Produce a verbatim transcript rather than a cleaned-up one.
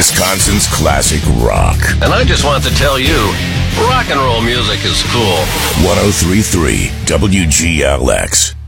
Wisconsin's classic rock. And I just want to tell you, rock and roll music is cool. one oh three point three W G L X.